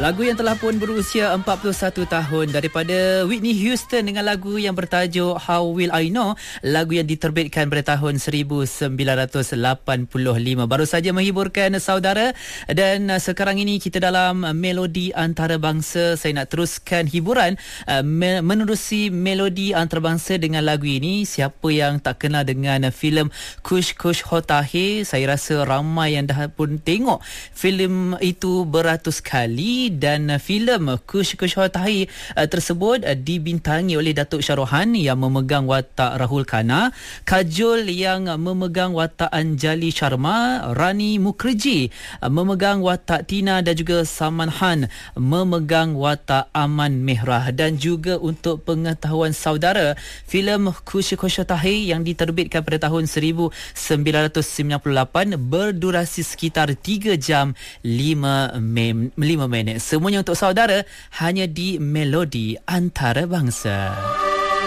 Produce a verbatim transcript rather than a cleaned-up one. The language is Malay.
Lagu yang telah pun berusia empat puluh satu tahun daripada Whitney Houston dengan lagu yang bertajuk How Will I Know, lagu yang diterbitkan pada tahun seribu sembilan ratus lapan puluh lima. Baru saja menghiburkan saudara, dan uh, sekarang ini kita dalam uh, melodi antarabangsa. Saya nak teruskan hiburan uh, me- menerusi melodi antarabangsa dengan lagu ini. Siapa yang tak kenal dengan uh, filem Kush Kush Hotahe? Saya rasa ramai yang dah pun tengok filem itu beratus kali. Dan uh, filem Kush Kush Hotahe uh, tersebut uh, dibintangi oleh Datuk Sharohan yang memegang watak Rahul Khanna, Kajol yang uh, memegang watak Anjali Sharma, Rani Mukherjee uh, memegang watak Tina, dan juga Salman Khan memegang watak Aman Mehrah. Dan juga untuk pengetahuan saudara, filem Kush Kush Hotahe yang diterbitkan pada tahun seribu sembilan ratus sembilan puluh lapan berdurasi sekitar tiga jam lima minit. Semuanya untuk saudara hanya di Melodi Antarabangsa.